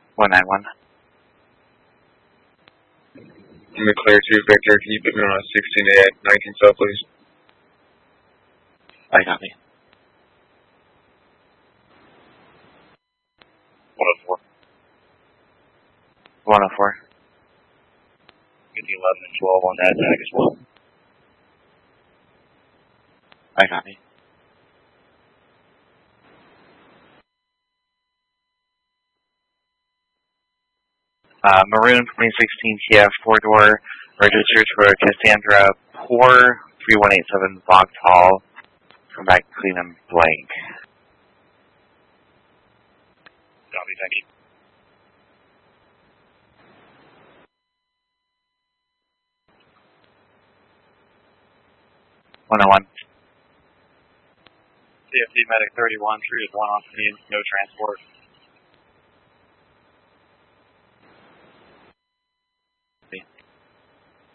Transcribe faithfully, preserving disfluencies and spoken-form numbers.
one nine one. I'm a clear two, Victor. Can you put me on a sixteen A at nineteen South, please? I copy. one oh four. one oh four. Get the eleven and twelve on that tag as well. I copy. Uh, Maroon twenty sixteen T F four door, registered to a Cassandra Poor three one eight seven Vauxhall. Come back clean and blank. Copy, thank you. one oh one. C F D Medic thirty-one, treated one off scene, no transport.